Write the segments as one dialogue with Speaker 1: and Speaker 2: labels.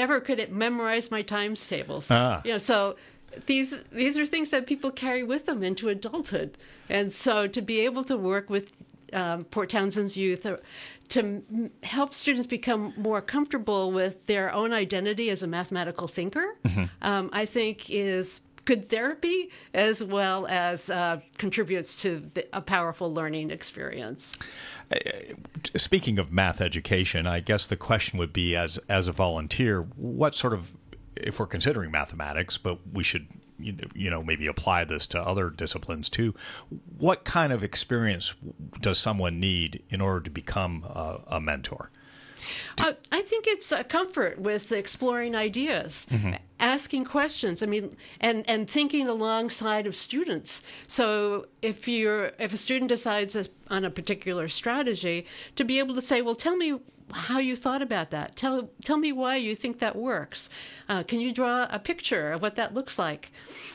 Speaker 1: never could memorize my times tables. So these are things that people carry with them into adulthood. And so to be able to work with Port Townsend's youth to help students become more comfortable with their own identity as a mathematical thinker, I think is good therapy, as well as contributes to a powerful learning experience.
Speaker 2: Speaking of math education, I guess the question would be, as a volunteer, what sort of, if we're considering mathematics, but we should maybe apply this to other disciplines too, what kind of experience does someone need in order to become a mentor?
Speaker 1: I think it's a comfort with exploring ideas, asking questions. I mean, and thinking alongside of students. So if a student decides on a particular strategy, to be able to say, well, tell me how you thought about that. Tell me why you think that works. Can you draw a picture of what that looks like?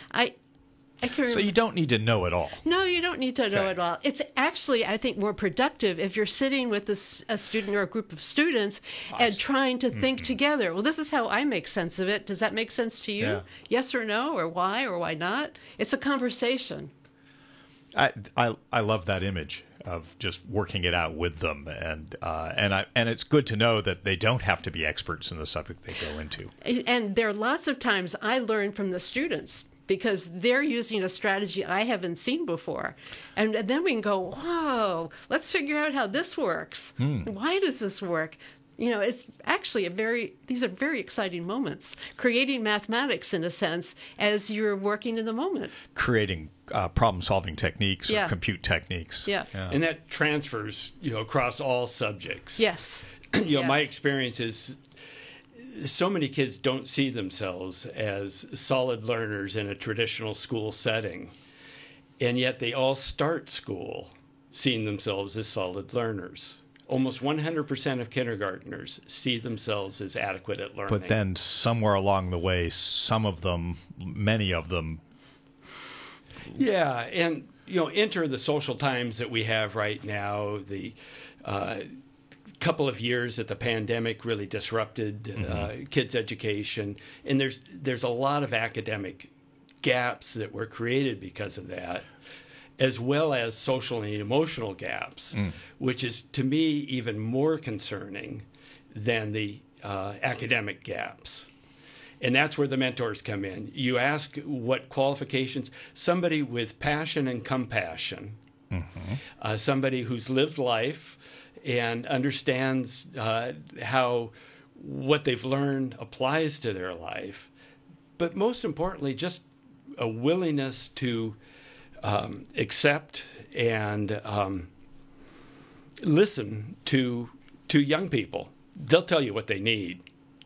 Speaker 2: So you don't need to know it all.
Speaker 1: No, you don't need to know it all. It's actually, I think, more productive if you're sitting with a student or a group of students and trying to think together. Well, this is how I make sense of it. Does that make sense to you? Yeah. Yes or no, or why not? It's a conversation.
Speaker 2: I love that image of just working it out with them, and it's good to know that they don't have to be experts in the subject they go into.
Speaker 1: And there are lots of times I learn from the students, because they're using a strategy I haven't seen before. And then we can go, whoa, let's figure out how this works. Why does this work? It's actually these are very exciting moments. Creating mathematics, in a sense, as you're working in the moment.
Speaker 2: Creating problem-solving techniques or compute techniques.
Speaker 1: Yeah.
Speaker 3: And that transfers, across all subjects.
Speaker 1: Yes.
Speaker 3: My experience is so many kids don't see themselves as solid learners in a traditional school setting, and yet they all start school seeing themselves as solid learners. Almost 100% of kindergartners see themselves as adequate at learning.
Speaker 2: But then somewhere along the way, many of them...
Speaker 3: Yeah, and, enter the social times that we have right now, the... couple of years that the pandemic really disrupted kids' education, and there's a lot of academic gaps that were created because of that, as well as social and emotional gaps, which is to me even more concerning than the academic gaps. And that's where the mentors come in. You ask what qualifications, somebody with passion and compassion, somebody who's lived life and understands how what they've learned applies to their life, but most importantly, just a willingness to accept and listen to young people. They'll tell you what they need.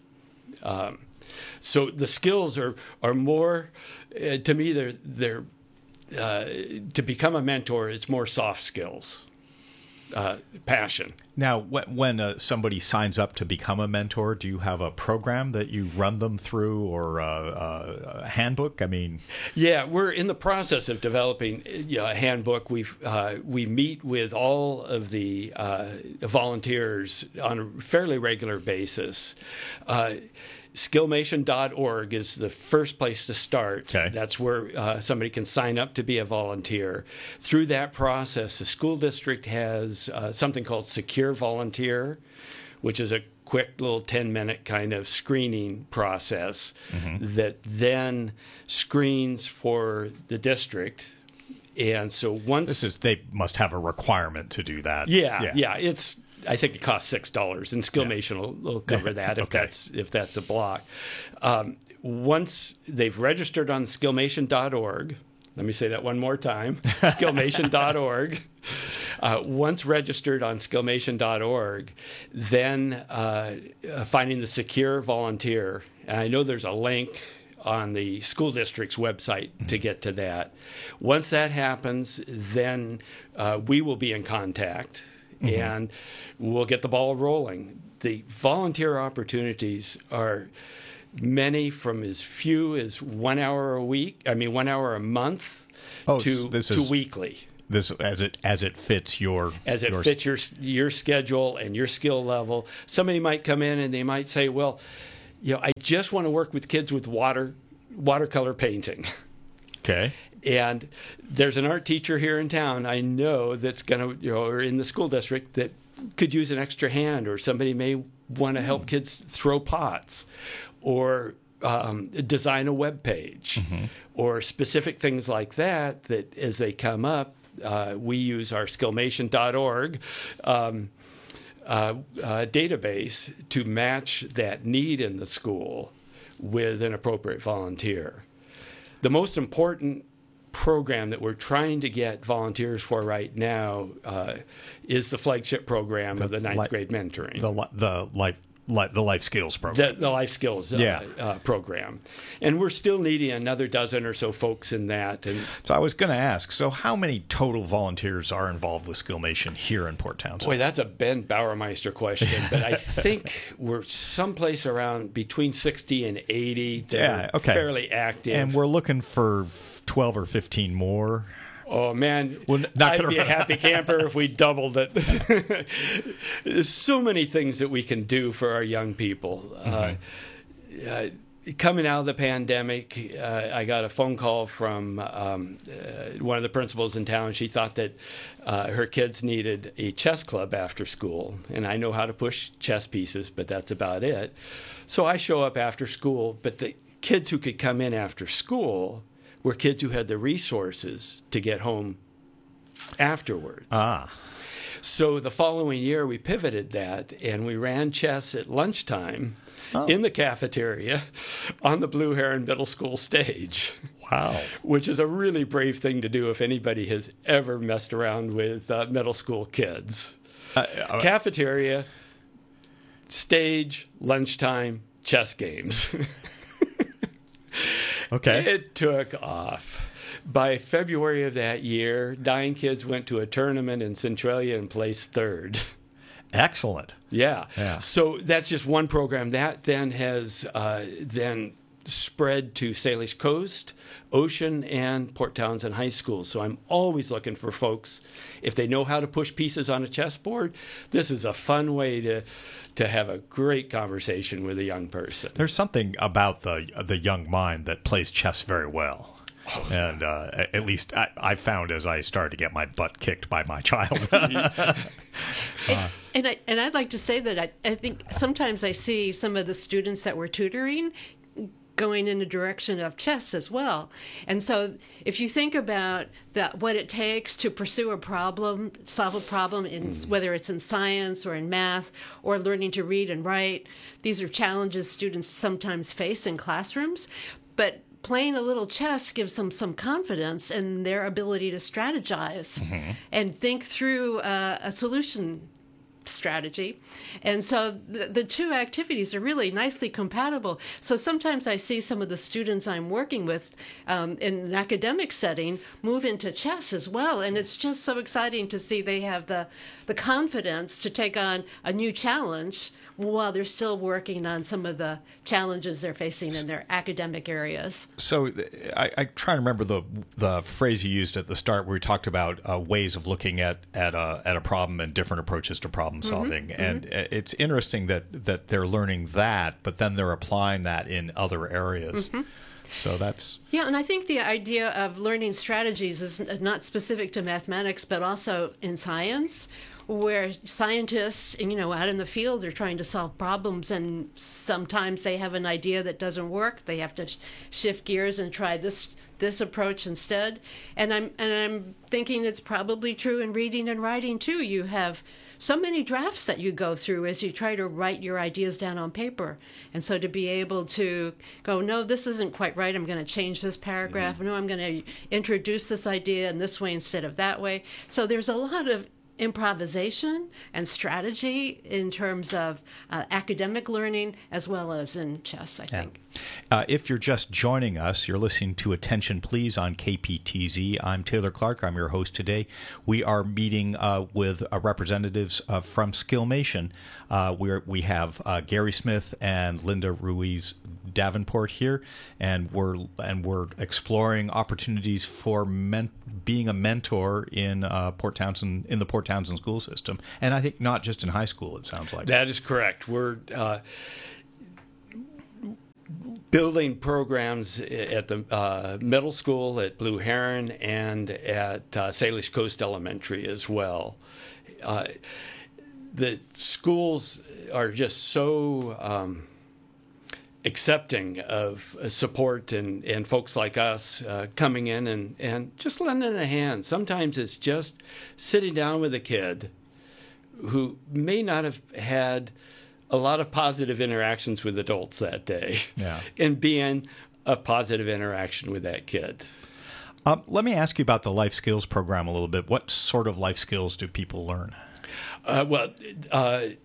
Speaker 3: So the skills are more, to me, they're to become a mentor, it's more soft skills. Passion.
Speaker 2: Now, when somebody signs up to become a mentor, do you have a program that you run them through, or a handbook? I mean,
Speaker 3: yeah, we're in the process of developing a handbook. We meet with all of the volunteers on a fairly regular basis. Skillmation.org is the first place to start.
Speaker 2: Okay.
Speaker 3: That's where somebody can sign up to be a volunteer. Through that process, the school district has something called Secure Volunteer, which is a quick little 10-minute kind of screening process that then screens for the district. And so once...
Speaker 2: they must have a requirement to do that.
Speaker 3: Yeah. I think it costs $6, and Skillmation will cover that if that's a block. Once they've registered on Skillmation.org, let me say that one more time, Skillmation.org. Once registered on Skillmation.org, then finding the Secure Volunteer, and I know there's a link on the school district's website to get to that. Once that happens, then we will be in contact. And we'll get the ball rolling. The volunteer opportunities are many, from as few as 1 hour a month, to weekly.
Speaker 2: This as it fits
Speaker 3: fits your schedule and your skill level. Somebody might come in and they might say, well, I just want to work with kids with watercolor painting.
Speaker 2: Okay.
Speaker 3: And there's an art teacher here in town I know that's going to, or in the school district that could use an extra hand, or somebody may want to help kids throw pots, or design a web page, or specific things like that, that as they come up, we use our skillmation.org database to match that need in the school with an appropriate volunteer. The most important program that we're trying to get volunteers for right now is the flagship program of the ninth grade mentoring.
Speaker 2: The life skills program.
Speaker 3: The life skills program. And we're still needing another dozen or so folks in that. And
Speaker 2: so I was going to ask, so how many total volunteers are involved with Skillmation here in Port Townsend?
Speaker 3: Boy, that's a Ben Bauermeister question, but I think we're someplace around between 60 and 80 that are fairly active.
Speaker 2: And we're looking for 12 or 15 more.
Speaker 3: Oh, man, I'd be a happy camper if we doubled it. There's so many things that we can do for our young people. Coming out of the pandemic, I got a phone call from one of the principals in town. She thought that her kids needed a chess club after school. And I know how to push chess pieces, but that's about it. So I show up after school, but the kids who could come in after school were kids who had the resources to get home afterwards. So the following year, we pivoted that, and we ran chess at lunchtime in the cafeteria on the Blue Heron Middle School stage.
Speaker 2: Wow.
Speaker 3: Which is a really brave thing to do if anybody has ever messed around with middle school kids. Cafeteria, stage, lunchtime, chess games.
Speaker 2: Okay.
Speaker 3: It took off. By February of that year, 9 kids went to a tournament in Centralia and placed third.
Speaker 2: Excellent.
Speaker 3: Yeah. So that's just one program. That then has then spread to Salish Coast, Ocean, and Port Townsend High School. So I'm always looking for folks, if they know how to push pieces on a chessboard, this is a fun way to have a great conversation with a young person.
Speaker 2: There's something about the young mind that plays chess very well. And at least I found as I started to get my butt kicked by my child.
Speaker 1: And I'd like to say that I think sometimes I see some of the students that we're tutoring going in the direction of chess as well. And so if you think about what it takes to pursue a problem, solve a problem, whether it's in science or in math or learning to read and write, these are challenges students sometimes face in classrooms. But playing a little chess gives them some confidence in their ability to strategize and think through a solution strategy. And so the two activities are really nicely compatible. So sometimes I see some of the students I'm working with in an academic setting move into chess as well. And it's just so exciting to see they have the confidence to take on a new challenge while they're still working on some of the challenges they're facing in their academic areas. So
Speaker 2: I try to remember the phrase you used at the start where we talked about ways of looking at a problem and different approaches to problem solving. And it's interesting that they're learning that, but then they're applying that in other areas. So that's...
Speaker 1: Yeah, and I think the idea of learning strategies is not specific to mathematics, but also in science, where scientists, out in the field are trying to solve problems, and sometimes they have an idea that doesn't work. They have to shift gears and try this approach instead. And I'm thinking it's probably true in reading and writing too. You have so many drafts that you go through as you try to write your ideas down on paper. And so to be able to go, no, this isn't quite right, I'm going to change this paragraph. No, I'm going to introduce this idea in this way instead of that way. So there's a lot of improvisation and strategy in terms of academic learning as well as in chess, I think.
Speaker 2: If you're just joining us, you're listening to Attention Please on KPTZ. I'm Taylor Clark. I'm your host today. We are meeting with representatives from Skillmation. We have Gary Smith and Linda Ruiz Davenport here, and we're exploring opportunities for being a mentor in the Port Townsend school system, and I think not just in high school. It sounds like
Speaker 3: that is correct. building programs at the middle school at Blue Heron and at Salish Coast Elementary as well. The schools are just so accepting of support and folks like us coming in and just lending a hand. Sometimes it's just sitting down with a kid who may not have had a lot of positive interactions with adults that day, and being a positive interaction with that kid.
Speaker 2: Let me ask you about the life skills program a little bit. What sort of life skills do people learn?
Speaker 3: The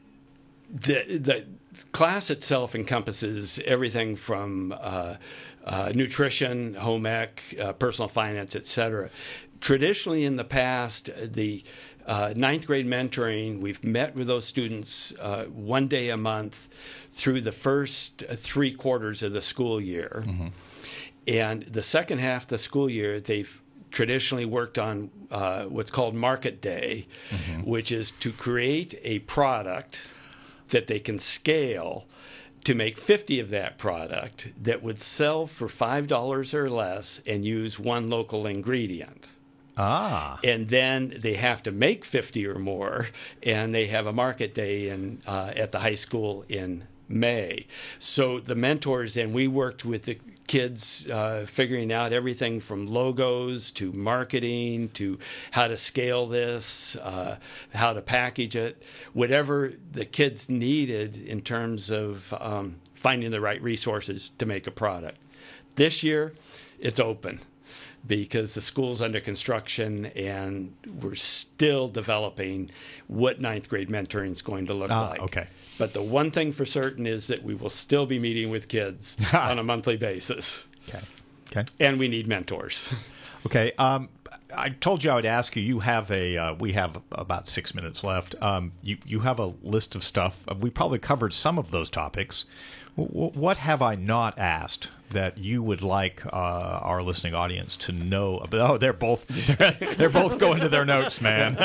Speaker 3: class itself encompasses everything from nutrition, home ec, personal finance, etc. Traditionally, in the past, the ninth grade mentoring, we've met with those students 1 day a month through the first 3 quarters of the school year. Mm-hmm. And the second half of the school year, they've traditionally worked on what's called Market Day, mm-hmm. which is to create a product that they can scale to make 50 of that product that would sell for $5 or less and use one local ingredient. And then they have to make 50 or more, and they have a market day at the high school in May. So the mentors, and we worked with the kids figuring out everything from logos to marketing to how to scale this, how to package it, whatever the kids needed in terms of finding the right resources to make a product. This year, it's open, because the school's under construction and we're still developing what ninth grade mentoring is going to look like.
Speaker 2: Okay.
Speaker 3: But the one thing for certain is that we will still be meeting with kids on a monthly basis.
Speaker 2: Okay.
Speaker 3: And we need mentors.
Speaker 2: Okay. I told you I would ask you. You have we have about 6 minutes left. You have a list of stuff. We probably covered some of those topics. What have I not asked that you would like our listening audience to know about? Oh, they're both going to their notes, man.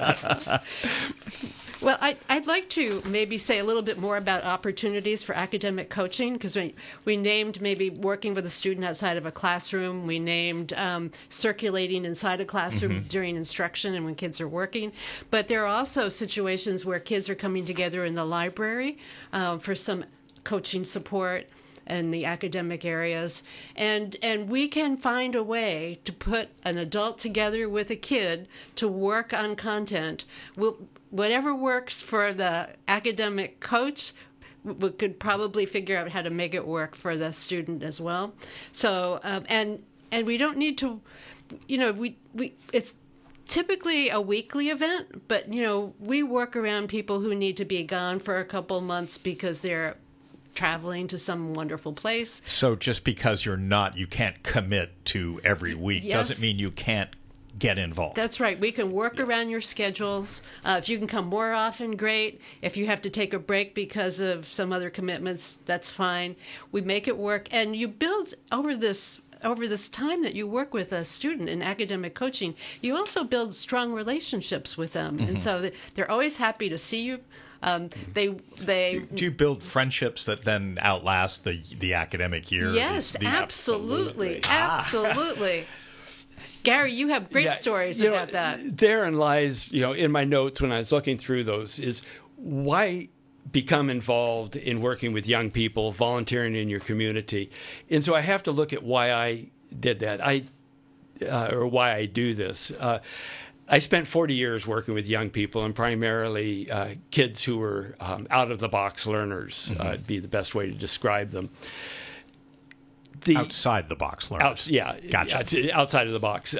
Speaker 1: Well, I'd like to maybe say a little bit more about opportunities for academic coaching, because we named maybe working with a student outside of a classroom. We named circulating inside a classroom mm-hmm. during instruction and when kids are working. But there are also situations where kids are coming together in the library for some coaching support in the academic areas. And we can find a way to put an adult together with a kid to work on content. Whatever works for the academic coach, we could probably figure out how to make it work for the student as well. So, and we don't need to, it's typically a weekly event, but, we work around people who need to be gone for a couple months because they're traveling to some wonderful place.
Speaker 2: So just because you can't commit to every week doesn't mean you can't get involved.
Speaker 1: That's right. We can work around your schedules. If you can come more often, great. If you have to take a break because of some other commitments, that's fine. We make it work. And you build over this time that you work with a student in academic coaching, you also build strong relationships with them. Mm-hmm. And so they're always happy to see you. Do
Speaker 2: you build friendships that then outlast the academic year?
Speaker 1: Yes, absolutely. Absolutely. Gary, you have great stories about that.
Speaker 3: Therein lies, in my notes when I was looking through those, is why become involved in working with young people, volunteering in your community. And so I have to look at why I did that, or why I do this. I spent 40 years working with young people, and primarily kids who were out-of-the-box learners, mm-hmm. Would be the best way to describe them.
Speaker 2: Outside the box learners.
Speaker 3: Gotcha. Outside of the box.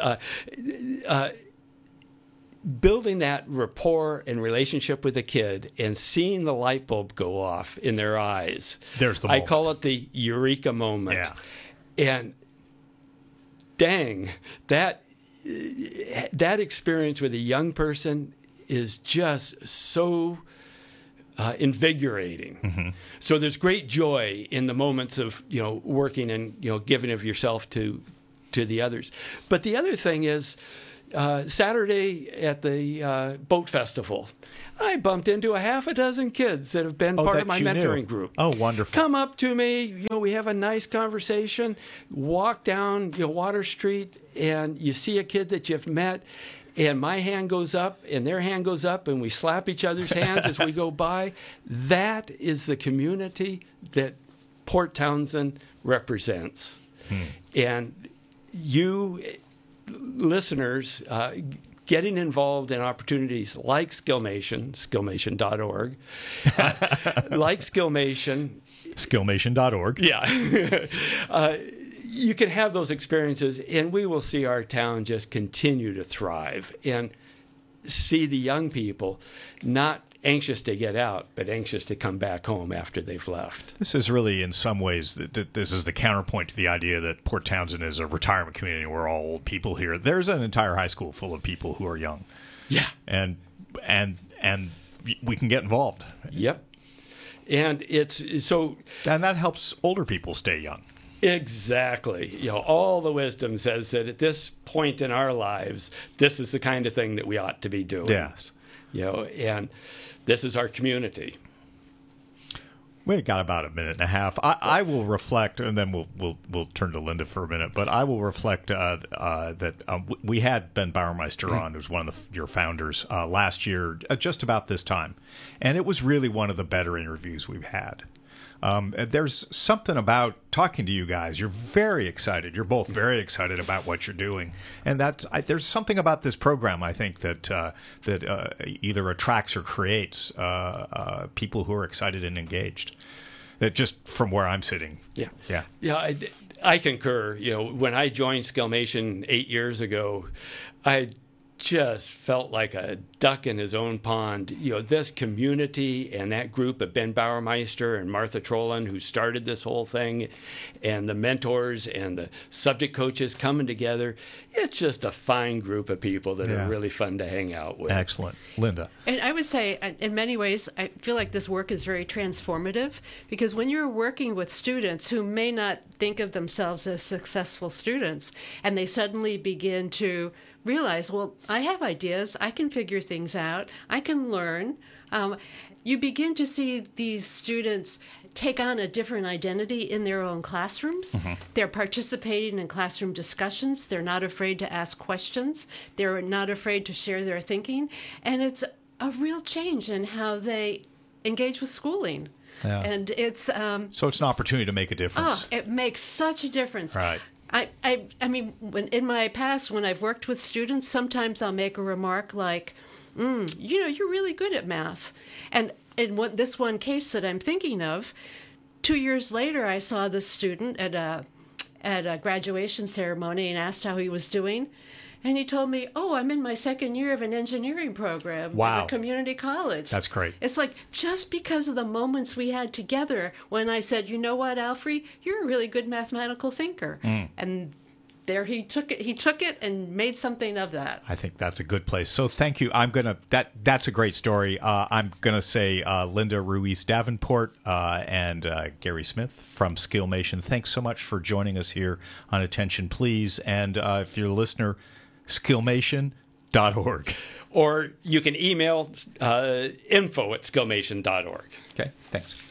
Speaker 3: Building that rapport and relationship with a kid and seeing the light bulb go off in their eyes.
Speaker 2: There's the moment.
Speaker 3: I call it the eureka moment.
Speaker 2: Yeah.
Speaker 3: And dang, that experience with a young person is just so invigorating. Mm-hmm. So there's great joy in the moments of working and giving of yourself to the others. But the other thing is, Saturday at the boat festival, I bumped into a half a dozen kids that have been part of my mentoring group.
Speaker 2: Oh, wonderful.
Speaker 3: Come up to me, we have a nice conversation, walk down Water Street, and you see a kid that you've met, and my hand goes up and their hand goes up, and we slap each other's hands as we go by. That is the community that Port Townsend represents. And you listeners getting involved in opportunities like Skillmation, skillmation.org, like Skillmation.
Speaker 2: Skillmation.org.
Speaker 3: Yeah. You can have those experiences, and we will see our town just continue to thrive and see the young people not anxious to get out, but anxious to come back home after they've left.
Speaker 2: This is really, in some ways, this is the counterpoint to the idea that Port Townsend is a retirement community. We're all old people here. There's an entire high school full of people who are young.
Speaker 3: Yeah.
Speaker 2: And we can get involved.
Speaker 3: Yep. And
Speaker 2: and that helps older people stay young.
Speaker 3: Exactly. All the wisdom says that at this point in our lives, this is the kind of thing that we ought to be doing.
Speaker 2: Yes.
Speaker 3: And this is our community.
Speaker 2: We got about a minute and a half. I will reflect, and then we'll turn to Linda for a minute. But I will reflect that we had Ben Bauermeister on, who's one of your founders, last year, just about this time, and it was really one of the better interviews we've had. There's something about talking to you guys. You're very excited. You're both very excited about what you're doing, and there's something about this program, I think, that either attracts or creates people who are excited and engaged. That just from where I'm sitting.
Speaker 3: Yeah. I concur. When I joined Skillmation 8 years ago, I just felt like a duck in his own pond. This community and that group of Ben Bauermeister and Martha Trollin, who started this whole thing, and the mentors and the subject coaches coming together, it's just a fine group of people that are really fun to hang out with.
Speaker 2: Excellent. Linda?
Speaker 1: And I would say, in many ways, I feel like this work is very transformative, because when you're working with students who may not think of themselves as successful students, and they suddenly begin to realize, well, I have ideas, I can figure things out, I can learn. You begin to see these students take on a different identity in their own classrooms. Mm-hmm. They're participating in classroom discussions. They're not afraid to ask questions. They're not afraid to share their thinking. And it's a real change in how they engage with schooling.
Speaker 2: Yeah.
Speaker 1: And it's
Speaker 2: so it's an opportunity to make a difference.
Speaker 1: Oh, it makes such a difference.
Speaker 2: Right.
Speaker 1: I mean, in my past, when I've worked with students, sometimes I'll make a remark like, you're really good at math. And in this one case that I'm thinking of, 2 years later, I saw this student at a graduation ceremony and asked how he was doing. And he told me, I'm in my second year of an engineering program at a community college.
Speaker 2: That's great.
Speaker 1: It's like, just because of the moments we had together when I said, you know what, Alfie, you're a really good mathematical thinker. And there he took it and made something of that.
Speaker 2: I think that's a good place. So thank you. That's a great story. I'm going to say Linda Ruiz Davenport and Gary Smith from Skillmation. Thanks so much for joining us here on Attention Please. And if you're a listener, skillmation.org.
Speaker 3: Or you can email info@skillmation.org.
Speaker 2: Okay, thanks.